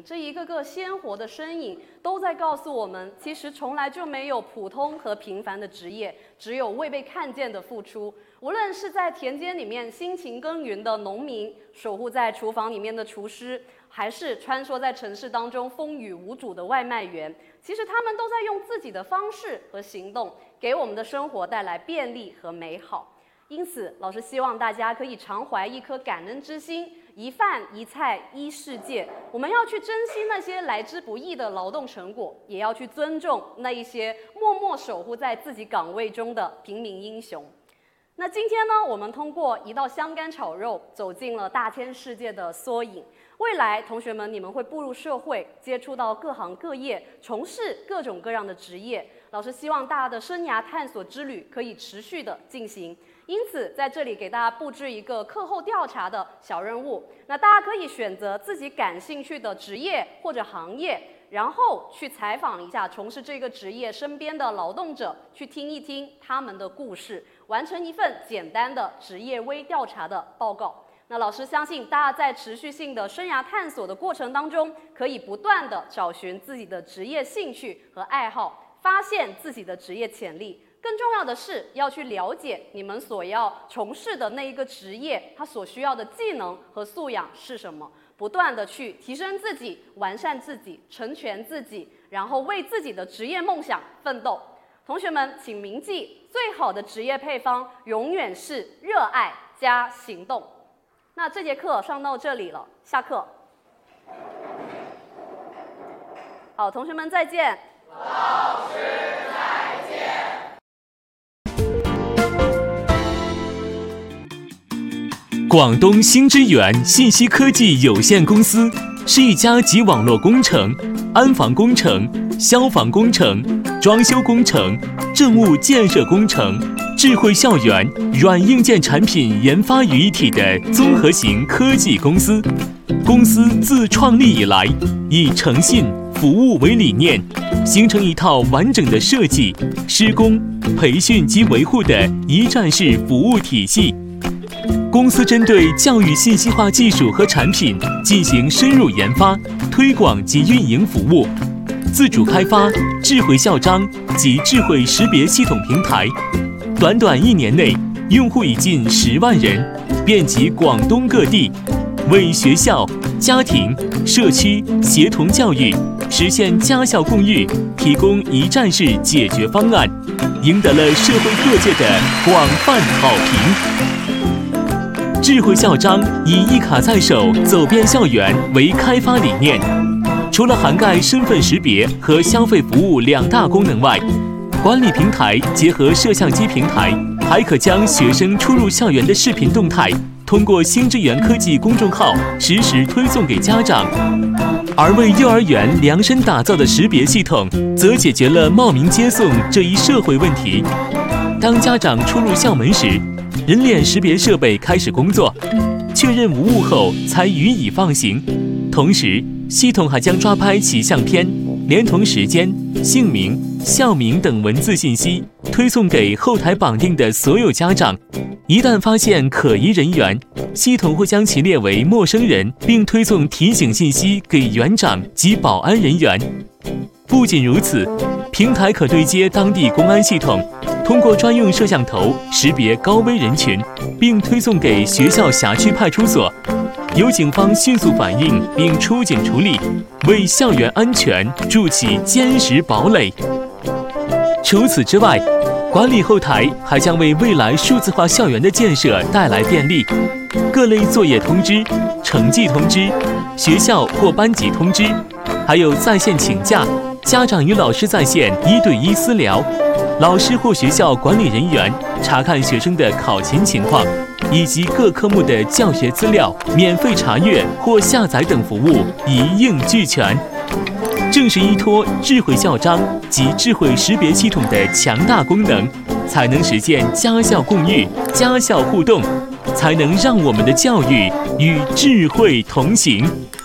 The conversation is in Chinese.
这一个个鲜活的身影都在告诉我们，其实从来就没有普通和平凡的职业，只有未被看见的付出。无论是在田间里面辛勤耕耘的农民，守护在厨房里面的厨师，还是穿梭在城市当中风雨无阻的外卖员，其实他们都在用自己的方式和行动，给我们的生活带来便利和美好。因此，老师希望大家可以常怀一颗感恩之心，一饭一菜一世界。我们要去珍惜那些来之不易的劳动成果，也要去尊重那一些默默守护在自己岗位中的平民英雄。那今天呢，我们通过一道香干炒肉，走进了大千世界的缩影。未来，同学们你们会步入社会，接触到各行各业，从事各种各样的职业。老师希望大家的生涯探索之旅可以持续的进行。因此，在这里给大家布置一个课后调查的小任务。那大家可以选择自己感兴趣的职业或者行业，然后去采访一下从事这个职业身边的劳动者，去听一听他们的故事，完成一份简单的职业微调查的报告。那老师相信大家在持续性的生涯探索的过程当中，可以不断的找寻自己的职业兴趣和爱好，发现自己的职业潜力。更重要的是，要去了解你们所要从事的那一个职业，它所需要的技能和素养是什么，不断的去提升自己，完善自己，成全自己，然后为自己的职业梦想奋斗。同学们，请铭记，最好的职业配方永远是热爱加行动。那这节课上到这里了，下课。好，同学们再见。 老师再见。 广东新知源信息科技有限公司是一家集网络工程、安防工程、消防工程、装修工程、政务建设工程、智慧校园、软硬件产品研发于一体的综合型科技公司。公司自创立以来，以诚信、服务为理念，形成一套完整的设计、施工、培训及维护的一站式服务体系。公司针对教育信息化技术和产品进行深入研发、推广及运营服务，自主开发智慧校章及智慧识别系统平台。短短1年内，用户已近10万人，遍及广东各地，为学校、家庭、社区协同教育，实现家校共育提供一站式解决方案，赢得了社会各界的广泛好评。智慧校章以一卡在手、走遍校园为开发理念，除了涵盖身份识别和消费服务2大功能外，管理平台结合摄像机平台，还可将学生出入校园的视频动态通过新知源科技公众号实时推送给家长。而为幼儿园量身打造的识别系统，则解决了冒名接送这一社会问题。当家长出入校门时，人脸识别设备开始工作，确认无误后才予以放行。同时，系统还将抓拍其相片，连同时间、姓名、校名等文字信息推送给后台绑定的所有家长。一旦发现可疑人员，系统会将其列为陌生人，并推送提醒信息给园长及保安人员。不仅如此，平台可对接当地公安系统，通过专用摄像头识别高危人群，并推送给学校辖区派出所，由警方迅速反应并出警处理，为校园安全筑起坚实堡垒。除此之外，管理后台还将为未来数字化校园的建设带来便利。各类作业通知、成绩通知、学校或班级通知，还有在线请假、家长与老师在线1对1私聊，老师或学校管理人员查看学生的考勤情况，以及各科目的教学资料免费查阅或下载等服务一应俱全。正是依托智慧校章及智慧识别系统的强大功能，才能实现家校共育、家校互动，才能让我们的教育与智慧同行。